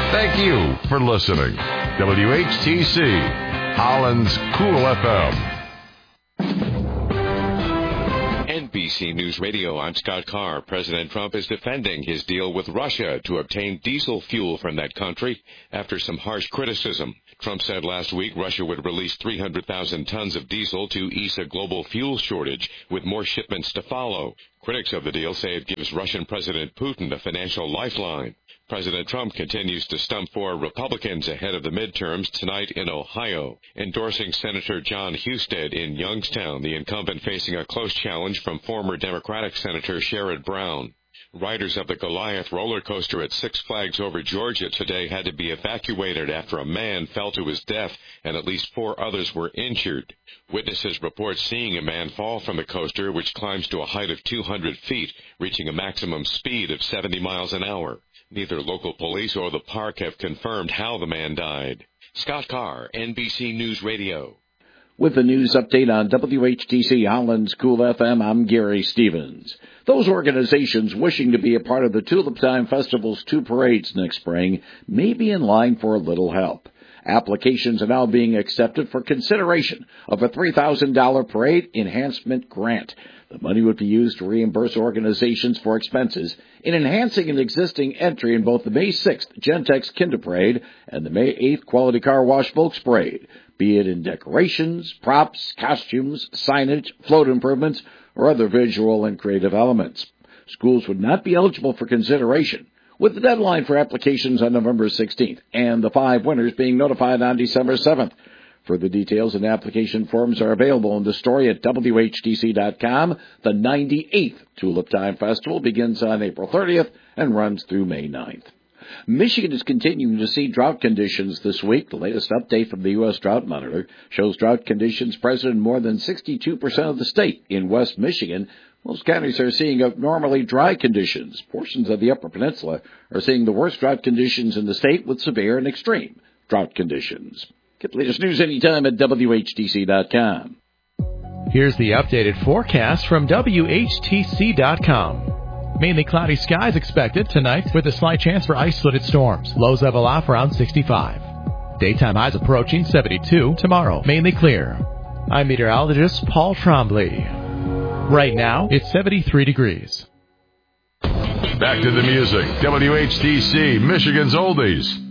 Thank you for listening. WHTC, Holland's Cool FM. NBC News Radio, I'm Scott Carr. President Trump is defending his deal with Russia to obtain diesel fuel from that country after some harsh criticism. Trump said last week Russia would release 300,000 tons of diesel to ease a global fuel shortage, with more shipments to follow. Critics of the deal say it gives Russian President Putin a financial lifeline. President Trump continues to stump for Republicans ahead of the midterms tonight in Ohio, endorsing Senator John Husted in Youngstown, the incumbent facing a close challenge from former Democratic Senator Sherrod Brown. Riders of the Goliath roller coaster at Six Flags Over Georgia today had to be evacuated after a man fell to his death and at least 4 others were injured. Witnesses report seeing a man fall from the coaster, which climbs to a height of 200 feet, reaching a maximum speed of 70 miles an hour. Neither local police or the park have confirmed how the man died. Scott Carr, NBC News Radio. With the news update on WHTC Holland's Cool FM, I'm Gary Stevens. Those organizations wishing to be a part of the Tulip Time Festival's 2 parades next spring may be in line for a little help. Applications are now being accepted for consideration of a $3,000 parade enhancement grant. The money would be used to reimburse organizations for expenses in enhancing an existing entry in both the May 6th Gentex Kinder Parade and the May 8th Quality Car Wash Folks Parade, be it in decorations, props, costumes, signage, float improvements, or other visual and creative elements. Schools would not be eligible for consideration, with the deadline for applications on November 16th and the 5 winners being notified on December 7th. Further details and application forms are available in the story at WHTC.com. The 98th Tulip Time Festival begins on April 30th and runs through May 9th. Michigan is continuing to see drought conditions this week. The latest update from the U.S. Drought Monitor shows drought conditions present in more than 62% of the state. In West Michigan, most counties are seeing abnormally dry conditions. Portions of the Upper Peninsula are seeing the worst drought conditions in the state, with severe and extreme drought conditions. Get the latest news anytime at WHTC.com. Here's the updated forecast from WHTC.com. Mainly cloudy skies expected tonight with a slight chance for isolated storms. Lows level off around 65. Daytime highs approaching 72. Tomorrow, mainly clear. I'm meteorologist Paul Trombley. Right now, it's 73 degrees. Back to the music. WHTC, Michigan's Oldies.